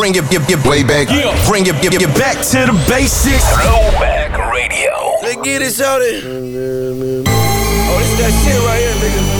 bring your way back. Bring your back to the basics. Throwback Radio. Let's get it, shorty. Oh, this that shit right here, nigga.